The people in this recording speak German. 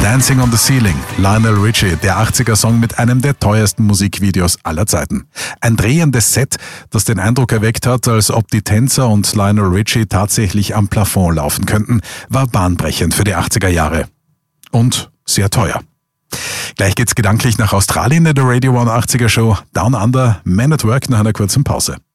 Dancing on the Ceiling, Lionel Richie, der 80er-Song mit einem der teuersten Musikvideos aller Zeiten. Ein drehendes Set, das den Eindruck erweckt hat, als ob die Tänzer und Lionel Richie tatsächlich am Plafond laufen könnten, war bahnbrechend für die 80er Jahre. Und sehr teuer. Gleich geht's gedanklich nach Australien in der Radio 1 80er Show Down Under, Man at Work nach einer kurzen Pause.